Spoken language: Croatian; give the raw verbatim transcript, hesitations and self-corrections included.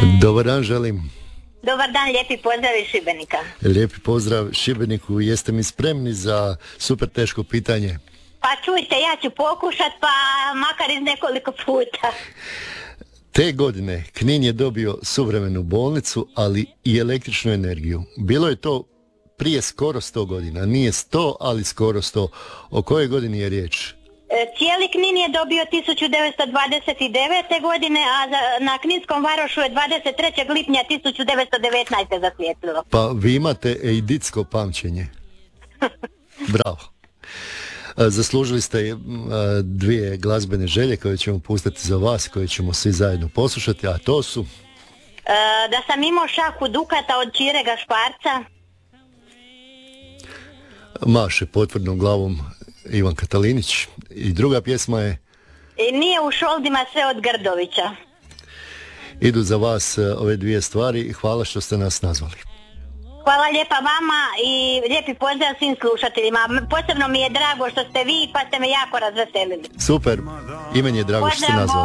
Dobar dan želim. Dobar dan, lijepi pozdrav iz Šibenika. Lijepi pozdrav Šibeniku. Jeste mi spremni za super teško pitanje? Pa čujte, ja ću pokušat, pa makar iz nekoliko puta. Te godine Knin je dobio suvremenu bolnicu, ali i električnu energiju. Bilo je to prije skoro sto godina. Nije sto, ali skoro sto. O kojoj godini je riječ? Cijeli Knin je dobio tisuću devetsto dvadeset devete. godine, a za, na Kninskom varošu je dvadeset trećeg lipnja tisuću devetsto devetnaeste. zasvijetlilo. Pa vi imate eiditsko pamćenje. Bravo. Zaslužili ste dvije glazbene želje koje ćemo pustiti za vas, koje ćemo svi zajedno poslušati, a to su... E, da sam imao šaku dukata od Čire Gašparca. Maše potvrdnom glavom Ivan Katalinić. I druga pjesma je... I nije u šoldima sve od Grdovića. Idu za vas ove dvije stvari i hvala što ste nas nazvali. Hvala lijepa vama i lijepi pozdrav svim slušateljima. Posebno mi je drago što ste vi, pa ste me jako razveselili. Super, i meni je drago što ste nazvali.